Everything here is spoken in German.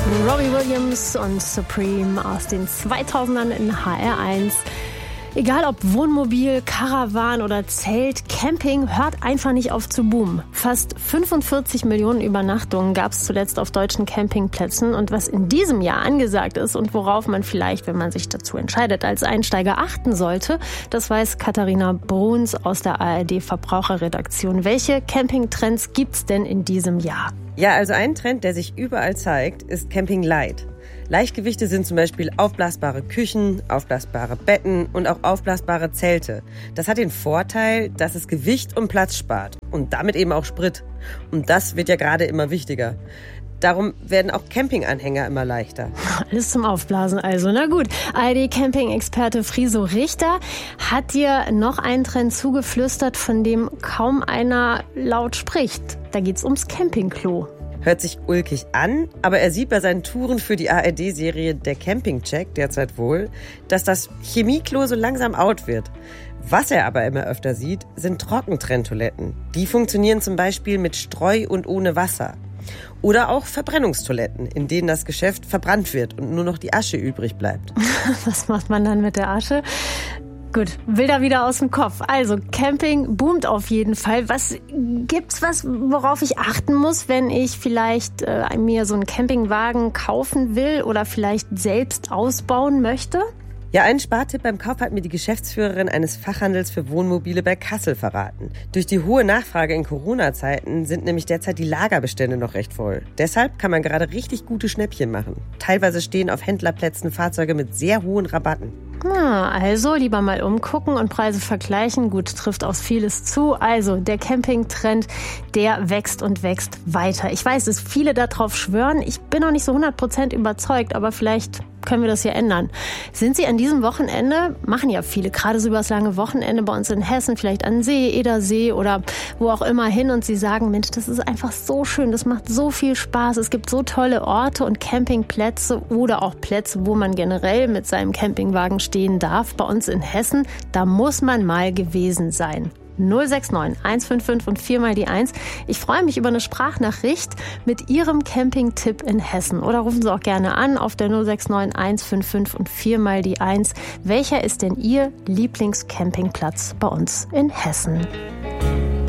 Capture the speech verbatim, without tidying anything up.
Robbie Williams und Supreme aus den zweitausendern in H R eins. Egal ob Wohnmobil, Caravan oder Zelt, Camping hört einfach nicht auf zu boomen. Fast fünfundvierzig Millionen Übernachtungen gab es zuletzt auf deutschen Campingplätzen. Und was in diesem Jahr angesagt ist und worauf man vielleicht, wenn man sich dazu entscheidet, als Einsteiger achten sollte, das weiß Katharina Bruns aus der A R D-Verbraucherredaktion. Welche Campingtrends gibt's denn in diesem Jahr? Ja, also ein Trend, der sich überall zeigt, ist Camping Light. Leichtgewichte sind zum Beispiel aufblasbare Küchen, aufblasbare Betten und auch aufblasbare Zelte. Das hat den Vorteil, dass es Gewicht und Platz spart und damit eben auch Sprit. Und das wird ja gerade immer wichtiger. Darum werden auch Campinganhänger immer leichter. Alles zum Aufblasen also. Na gut, A R D-Camping-Experte Friso Richter hat dir noch einen Trend zugeflüstert, von dem kaum einer laut spricht. Da geht's ums Campingklo. Hört sich ulkig an, aber er sieht bei seinen Touren für die A R D-Serie Der Campingcheck derzeit wohl, dass das Chemieklo so langsam out wird. Was er aber immer öfter sieht, sind Trockentrenntoiletten. Die funktionieren zum Beispiel mit Streu und ohne Wasser. Oder auch Verbrennungstoiletten, in denen das Geschäft verbrannt wird und nur noch die Asche übrig bleibt. Was macht man dann mit der Asche? Gut, will da wieder aus dem Kopf. Also Camping boomt auf jeden Fall. Was gibt's was, worauf ich achten muss, wenn ich vielleicht äh, mir so einen Campingwagen kaufen will oder vielleicht selbst ausbauen möchte? Ja, einen Spartipp beim Kauf hat mir die Geschäftsführerin eines Fachhandels für Wohnmobile bei Kassel verraten. Durch die hohe Nachfrage in Corona-Zeiten sind nämlich derzeit die Lagerbestände noch recht voll. Deshalb kann man gerade richtig gute Schnäppchen machen. Teilweise stehen auf Händlerplätzen Fahrzeuge mit sehr hohen Rabatten. Ah, also lieber mal umgucken und Preise vergleichen. Gut, trifft auf vieles zu. Also der Campingtrend, der wächst und wächst weiter. Ich weiß, dass viele darauf schwören. Ich bin noch nicht so hundert Prozent überzeugt, aber vielleicht können wir das hier ändern. Sind Sie an diesem Wochenende, machen ja viele, gerade so über das lange Wochenende bei uns in Hessen, vielleicht an See, Edersee oder wo auch immer hin und Sie sagen, Mensch, das ist einfach so schön, das macht so viel Spaß, es gibt so tolle Orte und Campingplätze oder auch Plätze, wo man generell mit seinem Campingwagen stehen darf. Bei uns in Hessen, da muss man mal gewesen sein. null sechs neun eins fünf fünf und vier mal die eins. Ich freue mich über eine Sprachnachricht mit Ihrem Campingtipp in Hessen. Oder rufen Sie auch gerne an auf der null sechs neun eins fünf fünf und vier mal die eins. Welcher ist denn Ihr Lieblingscampingplatz bei uns in Hessen?